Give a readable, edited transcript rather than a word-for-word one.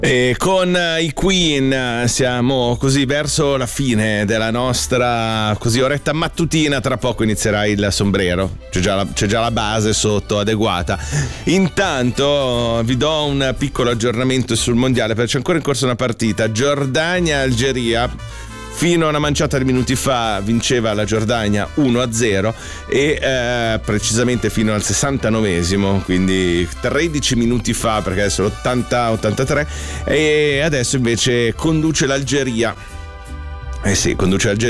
E con i Queen siamo così verso la fine della nostra così oretta mattutina. Tra poco inizierà il sombrero, c'è già la base sotto adeguata. Intanto vi do un piccolo aggiornamento sul mondiale, perché c'è ancora in corso una partita Giordania-Algeria. Fino a una manciata di minuti fa vinceva la Giordania 1-0 e precisamente fino al 69esimo, quindi 13 minuti fa, perché adesso l'80-83, e adesso invece conduce l'Algeria. Conduce l'Algeria